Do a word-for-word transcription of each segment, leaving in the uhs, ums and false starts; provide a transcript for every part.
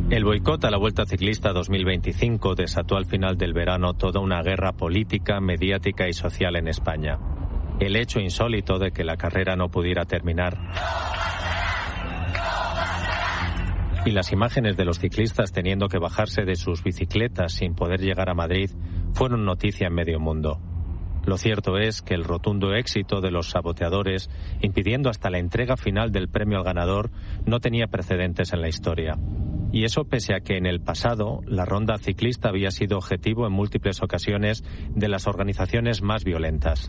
El boicot a la Vuelta Ciclista dos mil veinticinco desató al final del verano toda una guerra política, mediática y social en España. El hecho insólito de que la carrera no pudiera terminar y las imágenes de los ciclistas teniendo que bajarse de sus bicicletas sin poder llegar a Madrid fueron noticia en medio mundo. Lo cierto es que el rotundo éxito de los saboteadores, impidiendo hasta la entrega final del premio al ganador, no tenía precedentes en la historia. Y eso pese a que en el pasado la ronda ciclista había sido objetivo en múltiples ocasiones de las organizaciones más violentas.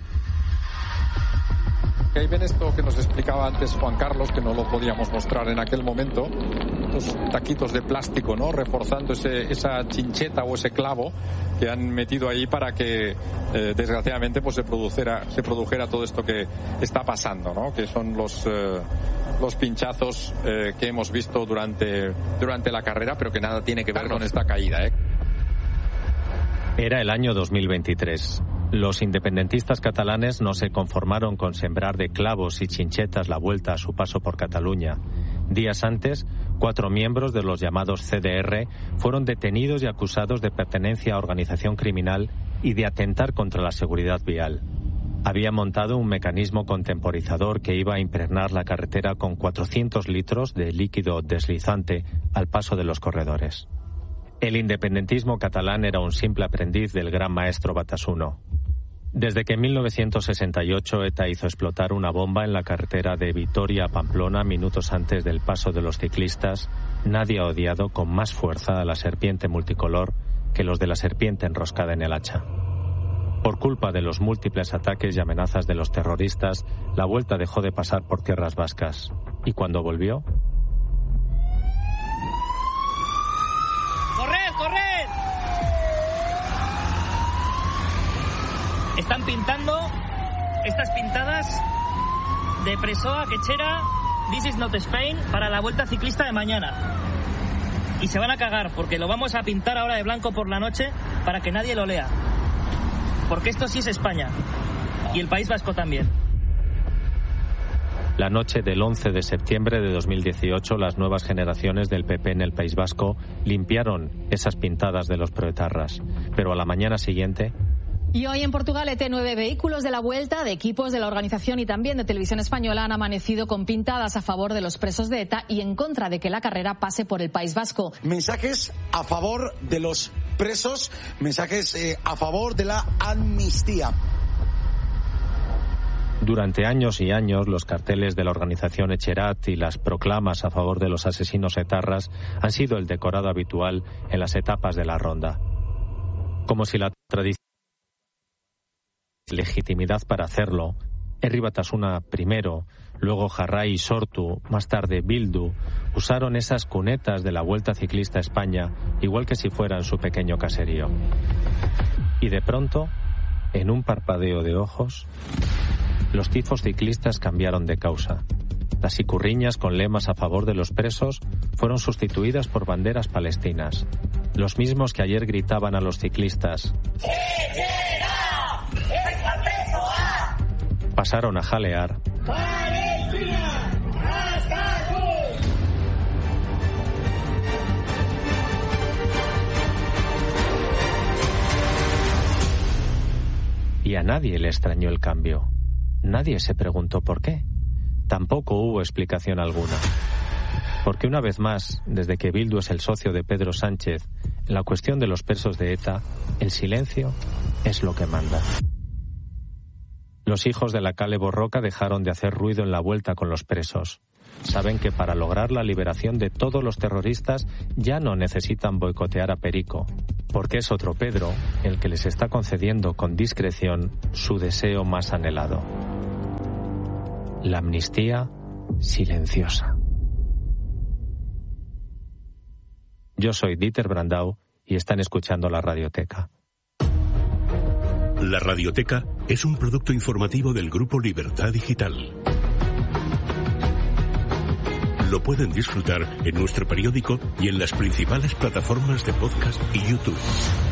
Ahí ven esto que nos explicaba antes Juan Carlos, que no lo podíamos mostrar en aquel momento, estos taquitos de plástico, ¿no? Reforzando ese, esa chincheta o ese clavo que han metido ahí para que eh, desgraciadamente pues se produjera, se produjera todo esto que está pasando, ¿no? Que son los eh, los pinchazos eh, que hemos visto durante durante la carrera, pero que nada tiene que ver con esta caída, ¿eh? Era el año dos mil veintitrés. Los independentistas catalanes no se conformaron con sembrar de clavos y chinchetas la vuelta a su paso por Cataluña. Días antes, cuatro miembros de los llamados C D R fueron detenidos y acusados de pertenencia a organización criminal y de atentar contra la seguridad vial. Habían montado un mecanismo contemporizador que iba a impregnar la carretera con cuatrocientos litros de líquido deslizante al paso de los corredores. El independentismo catalán era un simple aprendiz del gran maestro Batasuna. Desde que en mil novecientos sesenta y ocho ETA hizo explotar una bomba en la carretera de Vitoria a Pamplona minutos antes del paso de los ciclistas, nadie ha odiado con más fuerza a la serpiente multicolor que los de la serpiente enroscada en el hacha. Por culpa de los múltiples ataques y amenazas de los terroristas, la Vuelta dejó de pasar por tierras vascas. Y cuando volvió... ¡Corred, corred! Están pintando estas pintadas de Presoa, Quechera, This is not Spain, para la Vuelta Ciclista de mañana. Y se van a cagar, porque lo vamos a pintar ahora de blanco por la noche para que nadie lo lea. Porque esto sí es España. Y el País Vasco también. La noche del once de septiembre de dos mil dieciocho, las nuevas generaciones del P P en el País Vasco limpiaron esas pintadas de los proetarras. Pero a la mañana siguiente... Y hoy en Portugal, E T nueve vehículos de la Vuelta, de equipos de la organización y también de Televisión Española han amanecido con pintadas a favor de los presos de ETA y en contra de que la carrera pase por el País Vasco. Mensajes a favor de los presos, mensajes eh, a favor de la amnistía. Durante años y años, los carteles de la organización Etxerat y las proclamas a favor de los asesinos etarras han sido el decorado habitual en las etapas de la ronda. Como si la tradición legitimidad para hacerlo, Herri Batasuna primero, luego Jarrai y Sortu, más tarde Bildu, usaron esas cunetas de la Vuelta Ciclista a España igual que si fueran su pequeño caserío. Y de pronto, en un parpadeo de ojos, los tifos ciclistas cambiaron de causa. Las icurriñas con lemas a favor de los presos fueron sustituidas por banderas palestinas. Los mismos que ayer gritaban a los ciclistas pasaron a jalear y a nadie le extrañó el cambio. Nadie se preguntó por qué. Tampoco hubo explicación alguna. Porque una vez más, desde que Bildu es el socio de Pedro Sánchez, en la cuestión de los presos de ETA, el silencio es lo que manda. Los hijos de la Kale Borroka dejaron de hacer ruido en la vuelta con los presos. Saben que para lograr la liberación de todos los terroristas ya no necesitan boicotear a Perico, porque es otro Pedro el que les está concediendo con discreción su deseo más anhelado: la amnistía silenciosa. Yo soy Dieter Brandau y están escuchando La Radioteca. La Radioteca es un producto informativo del Grupo Libertad Digital. Lo pueden disfrutar en nuestro periódico y en las principales plataformas de podcast y YouTube.